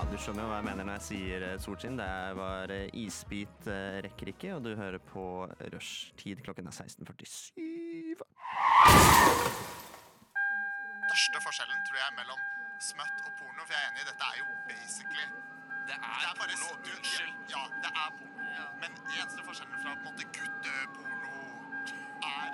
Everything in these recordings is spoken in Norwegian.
Du skjønner jo hva jeg mener når jeg sier solskinn. Det var isbit rekker ikke, og du hører på rushtid. Klokken 16:47. Største forskjellen tror jeg mellom smøtt og porno, for jeg er enig, dette er jo basically Det er bare porno, unnskyld. Ja, det er porno. Men eneste forskjellen fra på en måte gutteporno er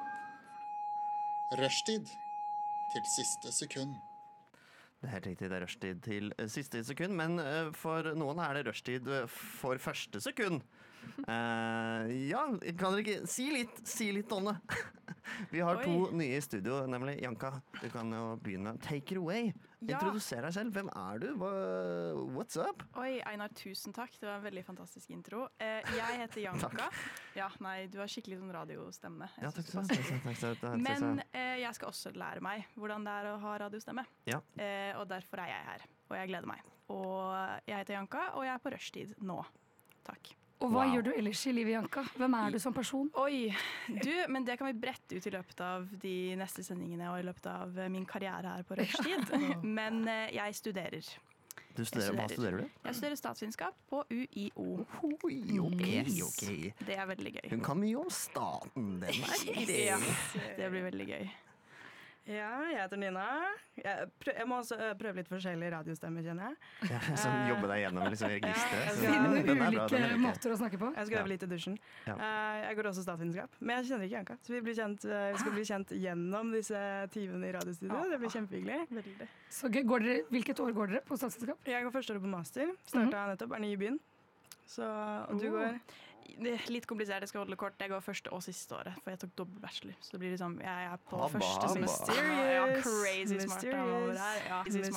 rushtid til siste sekund. Det er helt riktig, det er rushtid til siste sekund, men for noen er det rushtid for første sekund. Ja, kan dere ikke si litt om det? Vi har to nye i studio, nemlig Janka. Du kan jo begynne. Take it away. Ja. Introduser deg selv. Hvem er du? What's up? Oi, Einar, tusen takk. Det var en veldig fantastisk intro. Jeg heter Janka. Ja, nei, du har skikkelig sånn radiostemme. Ja, takk. Men jeg skal også lære meg hvordan det er å ha radiostemme. Ja. Og derfor er jeg her, og jeg gleder meg. Og jeg heter Janka, og jeg er på rushtid nå. Takk. Og hva gjør du ellers i livet, Janka? Hvem er du som person? Oi, men det kan vi brette ut i løpet av de neste sendingene og i løpet av min karriere her på rushtid. Men jeg studerer. Hva studerer du? Jeg studerer statsvitenskap på UiO. Ok. Det er veldig gøy. Hun kan mye om staten, den er grei. Ja, det blir veldig gøy. Ja, jeg heter Nina. Jeg må også prøve litt forskjellige radiostemmer, kjenner jeg. Ja, så jobbe deg gjennom liksom registeret. Finne ulike måter å snakke på. Jeg skal øve litt i dusjen. Ja. Jeg går også statsvitenskap, men jeg kjenner ikke Janka. Så vi skal bli kjent gjennom disse timene i radiostudio. Det blir kjempehyggelig. Veldig. Så gøy. Hvilket år går dere på statsvitenskap? Jeg går første året på master. Starta nettopp, er ny i byen. Så, og du går? Det er litt komplisert, jeg skal holde kort. Jeg går første og siste året, for jeg tok dobbelt bachelor. Så det blir liksom, jeg er på Habba, første habba. semester. Ja, crazy smart. Mysterious. Ja,